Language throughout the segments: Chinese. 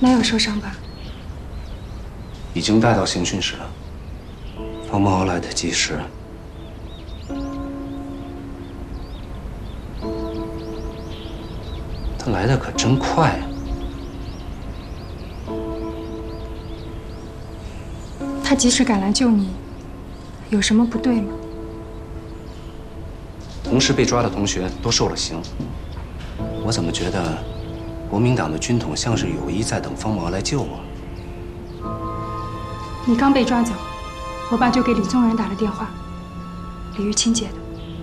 没有受伤吧？ 已经带到刑讯室了。方梦瑶来得及时，他来的可真快啊！ 他及时赶来救你，有什么不对吗？ 同时被抓的同学都受了刑，我怎么觉得国民党的军统像是有意在等方毛来救我？ 你刚被抓走，我爸就给李宗仁打了电话，李玉清接的。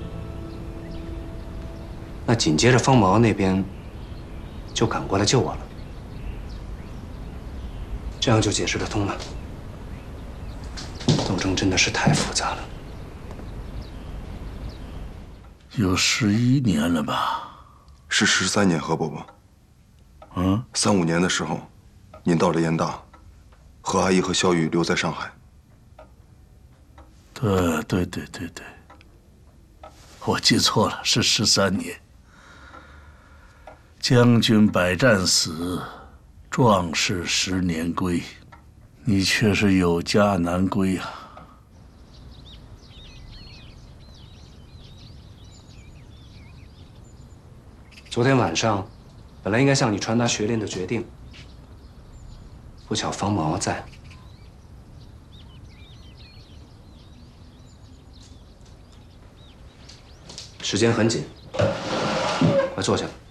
那紧接着方毛那边就赶过来救我了，这样就解释得通了。斗争真的是太复杂了。 有11年了吧？ 是13年，何伯伯。35年的时候，您到了燕大，何阿姨和萧雨留在上海。 对，我记错了，是13年。将军百战死，壮士10年归，你却是有家难归啊！ 昨天晚上，本来应该向你传达学练的决定，不巧方毛在。时间很紧，快坐下。